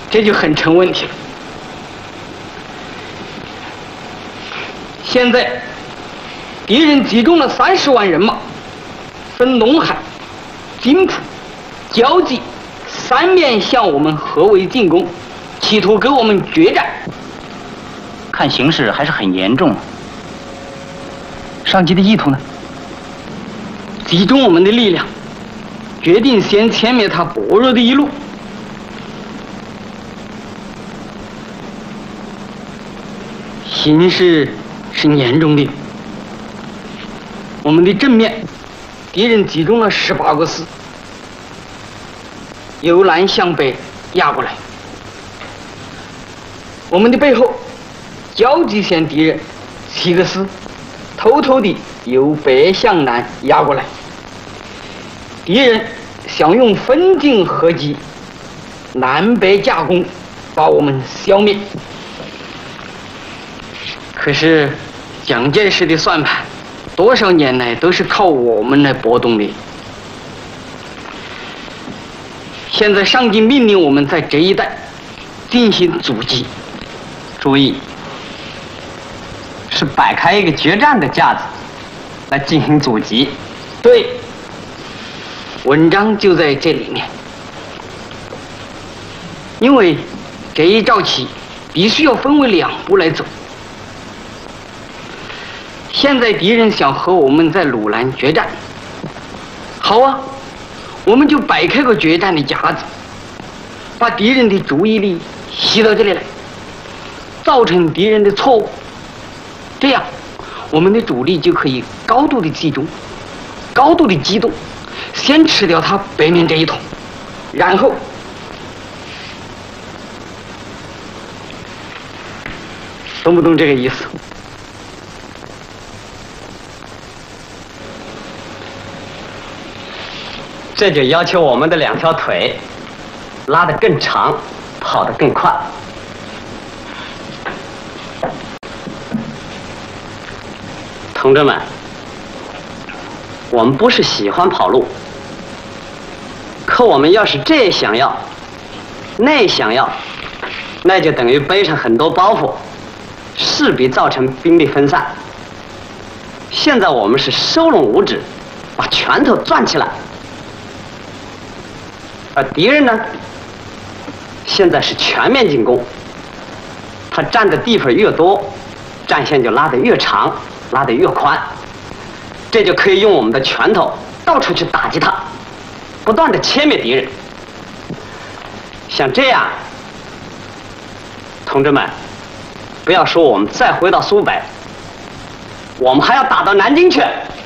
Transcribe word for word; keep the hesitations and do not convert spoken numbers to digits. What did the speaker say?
这就很成问题了。现在敌人集中了三十万人马，分陇海、津浦、胶济三面向我们合围进攻，企图跟我们决战。 看形势还是很严重。上级的意图呢？ 集中我们的力量，决定先歼灭他薄弱的一路。形势是严重的。我们的正面，敌人集中了十八个师，由南向北压过来。我们的背后，胶济线敌人七个师，偷偷地由北向南压过来。敌人想用分进合击，南北夹攻，把我们消灭。可是蒋介石的算盘，多少年来都是靠我们来波动的。现在上级命令我们在这一带进行阻击， 注意，是摆开一个决战的架子来进行阻击。 对，文章就在这里面。因为这一招棋必须要分为两步来走。现在敌人想和我们在鲁南决战，好啊，我们就摆开个决战的架子，把敌人的注意力吸到这里来，造成敌人的错误，这样我们的主力就可以高度的集中，高度的机动，先吃掉他北面这一桶，然后懂不懂这个意思？ 这就要求我们的两条腿拉得更长，跑得更快。同志们，我们不是喜欢跑路，可我们要是这想要，那想要，那就等于背上很多包袱，势必造成兵力分散。现在我们是收拢五指，把拳头攥起来。而敌人呢，现在是全面进攻，他占的地方越多，战线就拉得越长，拉得越宽，这就可以用我们的拳头到处去打击他，不断的歼灭敌人。像这样，同志们，不要说我们再回到苏北，我们还要打到南京去。